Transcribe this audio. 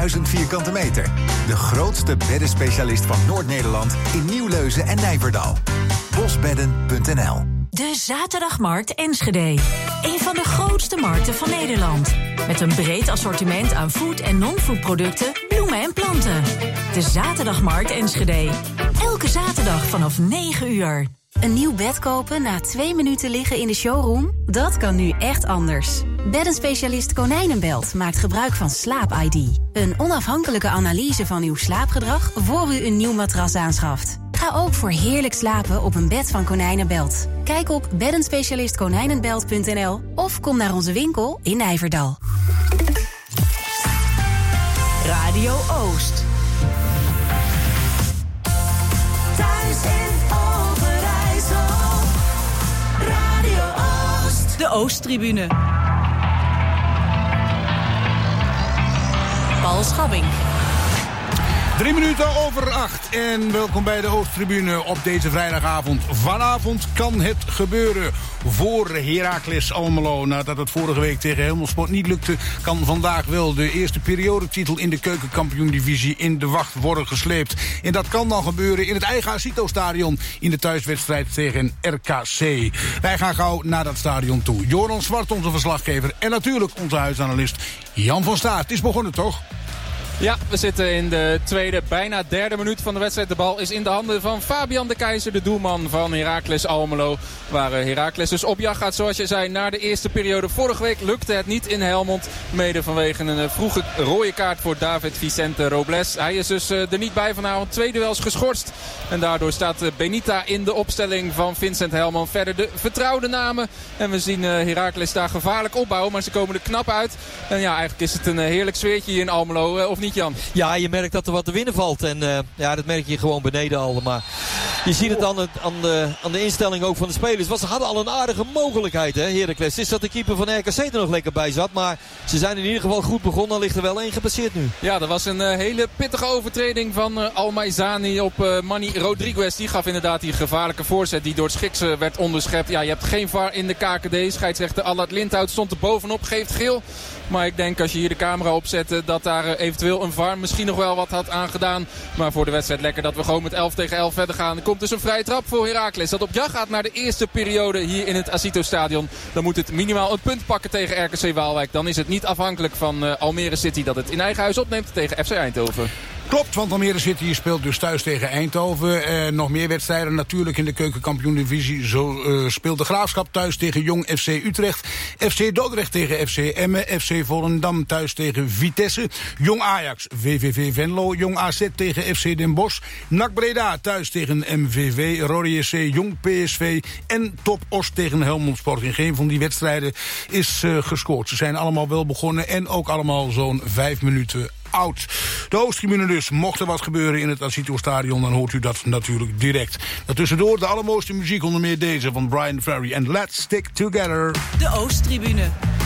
1000 vierkante meter. De grootste beddenspecialist van Noord-Nederland in Nieuwleuzen en Nijverdal. Bosbedden.nl. De Zaterdagmarkt Enschede. Een van de grootste markten van Nederland. Met een breed assortiment aan food- en non-food producten, bloemen en planten. De Zaterdagmarkt Enschede. Elke zaterdag vanaf 9 uur. Een nieuw bed kopen na 2 minuten liggen in de showroom? Dat kan nu echt anders. Beddenspecialist Konijnenbelt maakt gebruik van Slaap-ID. Een onafhankelijke analyse van uw slaapgedrag voor u een nieuw matras aanschaft. Ga ook voor heerlijk slapen op een bed van Konijnenbelt. Kijk op beddenspecialistkonijnenbelt.nl of kom naar onze winkel in Nijverdal. Radio Oost. Thuis in Overijssel. Radio Oost. De Oosttribune. Paul Schabbing. 7:03 en welkom bij de Oosttribune op deze vrijdagavond. Vanavond kan het gebeuren voor Heracles Almelo. Nadat het vorige week tegen Helmond niet lukte, kan vandaag wel de eerste periodetitel in de keukenkampioen-divisie in de wacht worden gesleept. En dat kan dan gebeuren in het eigen Acito-stadion in de thuiswedstrijd tegen RKC. Wij gaan gauw naar dat stadion toe. Joran Zwart, onze verslaggever, en natuurlijk onze huisanalist Jan van Staat. Het is begonnen, toch? Ja, we zitten in de tweede, bijna derde minuut van de wedstrijd. De bal is in de handen van Fabian de Keizer, de doelman van Heracles Almelo. Waar Heracles dus op jacht gaat, zoals je zei, naar de eerste periode. Vorige week lukte het niet in Helmond. Mede vanwege een vroege rode kaart voor David Vicente Robles. Hij is dus er niet bij vanavond. 2 duels geschorst. En daardoor staat Benita in de opstelling van Vincent Helman. Verder de vertrouwde namen. En we zien Heracles daar gevaarlijk opbouwen. Maar ze komen er knap uit. En ja, eigenlijk is het een heerlijk sfeertje hier in Almelo. Of niet, Jan? Ja, je merkt dat er wat te winnen valt. En ja, dat merk je gewoon beneden al. Maar je ziet het aan de instelling ook van de spelers. Want ze hadden al een aardige mogelijkheid, hè, Heracles. Het is dat de keeper van RKC er nog lekker bij zat. Maar ze zijn in ieder geval goed begonnen. Dan ligt er wel 1 gepasseerd nu. Ja, dat was een hele pittige overtreding van Almaizani op Manny Rodriguez. Die gaf inderdaad die gevaarlijke voorzet die door Schiks werd onderschept. Ja, je hebt geen VAR in de KKD. Scheidsrechter Allard Lindhout stond er bovenop. Geeft geel. Maar ik denk als je hier de camera opzet dat daar eventueel een VAR misschien nog wel wat had aangedaan. Maar voor de wedstrijd lekker dat we gewoon met 11 tegen 11 verder gaan. Er komt dus een vrije trap voor Heracles. Dat op jacht gaat naar de eerste periode hier in het Acito-stadion. Dan moet het minimaal een punt pakken tegen RKC Waalwijk. Dan is het niet afhankelijk van Almere City dat het in eigen huis opneemt tegen FC Eindhoven. Klopt, want Almere City speelt dus thuis tegen Eindhoven. Nog meer wedstrijden natuurlijk in de keukenkampioen-divisie. Zo speelt de Graafschap thuis tegen Jong FC Utrecht. FC Dordrecht tegen FC Emmen. FC Volendam thuis tegen Vitesse. Jong Ajax, VVV Venlo. Jong AZ tegen FC Den Bosch. NAC Breda thuis tegen MVV. Rode SC, Jong PSV. En Top Os tegen Helmond Sport. In geen van die wedstrijden is gescoord. Ze zijn allemaal wel begonnen en ook allemaal zo'n 5 minuten oud. De Oosttribune dus. Mocht er wat gebeuren in het Acito-stadion, dan hoort u dat natuurlijk direct. Daartussendoor de allermooiste muziek, onder meer deze van Brian Ferry en Let's Stick Together. De Oosttribune.